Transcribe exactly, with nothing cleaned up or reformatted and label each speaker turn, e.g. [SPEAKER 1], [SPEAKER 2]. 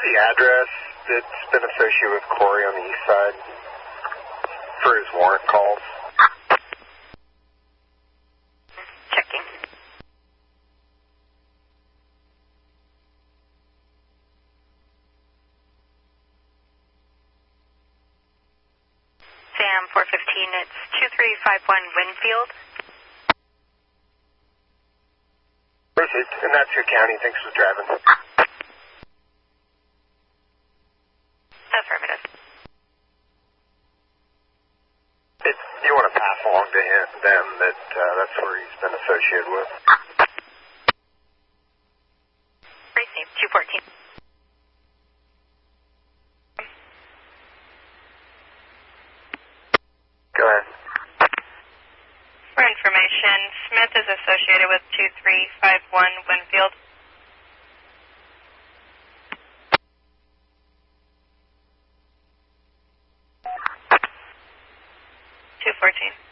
[SPEAKER 1] the address that's been associated with Corey on the east side for his warrant calls?
[SPEAKER 2] Checking. Sam four fifteen, it's two three five one Winfield.
[SPEAKER 1] Proceed, and that's your county. Thanks for driving.
[SPEAKER 2] Affirmative.
[SPEAKER 1] It, you want to pass along to him, them that uh, that's where he's been associated with.
[SPEAKER 2] Received, two fourteen.
[SPEAKER 1] Go ahead.
[SPEAKER 2] For information, Smith is associated with two three five one Winfield. two fourteen.